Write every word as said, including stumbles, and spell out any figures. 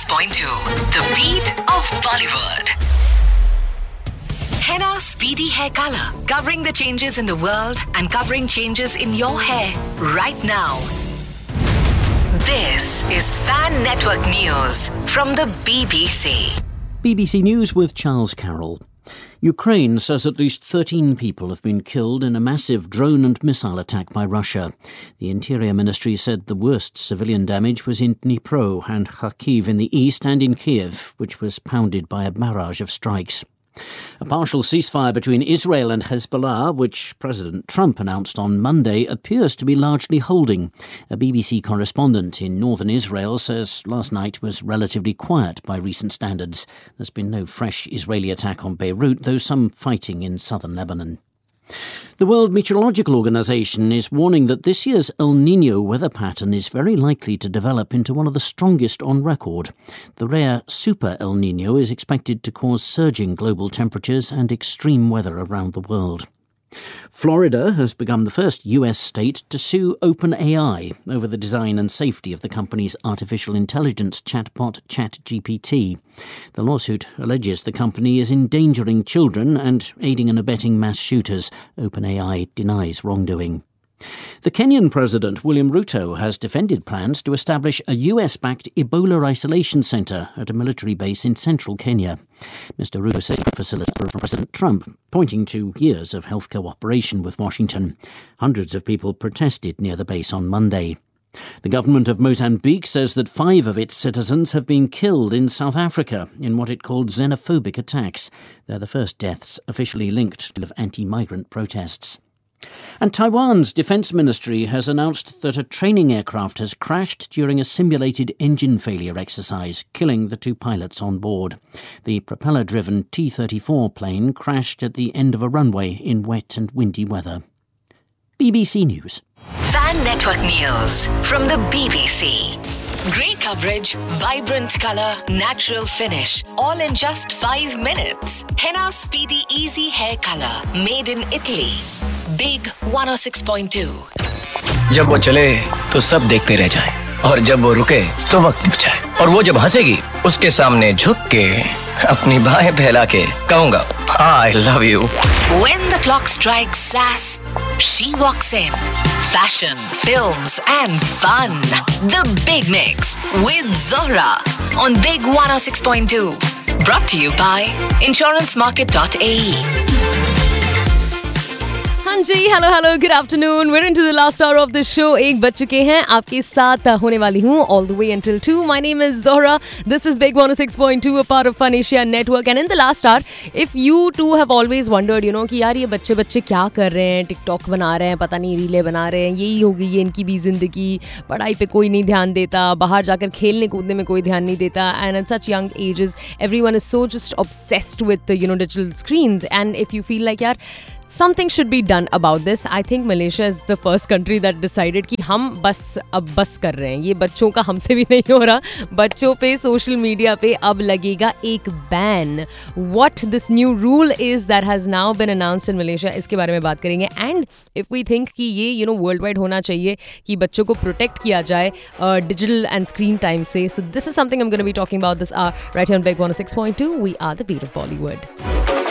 point two, the beat of Bollywood. Henna Speedy Hair Color, covering the changes in the world and covering changes in your hair right now. This is Fan Network News from the B B C. B B C News with Charles Carroll. Ukraine says at least thirteen people have been killed in a massive drone and missile attack by Russia. The Interior Ministry said the worst civilian damage was in Dnipro and Kharkiv in the east and in Kiev, which was pounded by a barrage of strikes. A partial ceasefire between Israel and Hezbollah, which President Trump announced on Monday, appears to be largely holding. A B B C correspondent in northern Israel says last night was relatively quiet by recent standards. There's been no fresh Israeli attack on Beirut, though some fighting in southern Lebanon. The World Meteorological Organization is warning that this year's El Niño weather pattern is very likely to develop into one of the strongest on record. The rare Super El Niño is expected to cause surging global temperatures and extreme weather around the world. Florida has become the first U S state to sue OpenAI over the design and safety of the company's artificial intelligence chatbot ChatGPT. The lawsuit alleges the company is endangering children and aiding and abetting mass shooters. OpenAI denies wrongdoing. The Kenyan President, William Ruto, has defended plans to establish a U S-backed Ebola isolation centre at a military base in central Kenya. Mister Ruto says the facility from President Trump, pointing to years of health cooperation with Washington. Hundreds of people protested near the base on Monday. The government of Mozambique says that five of its citizens have been killed in South Africa in what it called xenophobic attacks. They're the first deaths officially linked to anti-migrant protests. And Taiwan's defence ministry has announced that a training aircraft has crashed during a simulated engine failure exercise, killing the two pilots on board. The propeller-driven T thirty-four plane crashed at the end of a runway in wet and windy weather. B B C News. Fan Network News from the B B C. Great coverage, vibrant colour, natural finish, all in just five minutes. Henna Speedy Easy Hair Color, made in Italy. Big one oh six point two. जब वो चले तो सब देखते रह जाएं, और जब वो रुके तो वक्त रुक जाए, और वो जब हंसेगी उसके सामने झुक के अपनी बाहें फैला के कहूँगा I love you. When the clock strikes sass, she walks in. Fashion, films and fun. The Big Mix with Zohra on Big one oh six point two. Brought to you by insurance market dot a e. हाँ जी, hello hello, good afternoon. Where into the last hour of the show. एक बज चुके हैं. आपके साथ होने वाली हूँ all the way until to. My name is Zohra. This is big one oh six point two, a part of Fun Asia Network. And in the last hour, if you too have always wondered, you know, कि यार ये बच्चे बच्चे क्या कर रहे हैं, TikTok बना रहे हैं, पता नहीं रीले बना रहे हैं, यही हो गई है इनकी भी जिंदगी. पढ़ाई पे कोई नहीं ध्यान देता, बाहर जाकर खेलने कूदने में कोई ध्यान नहीं देता. And at such young ages, everyone is so just obsessed with the, you know, digital screens. And if you feel like यार something should be done about this, I think Malaysia is the first country that decided कि हम बस अब बस कर रहे हैं. ये बच्चों का हमसे भी नहीं हो रहा. बच्चों पे सोशल मीडिया पे अब लगेगा एक ban. What this new rule is that has now been announced in Malaysia, इसके बारे में बात करेंगे. And if we think कि ये you know world wide होना चाहिए कि बच्चों को प्रोटेक्ट किया जाए डिजिटल एंड स्क्रीन टाइम से, so this is something I'm going to be talking about this hour right here on Big one oh six point two. We are the beat of Bollywood.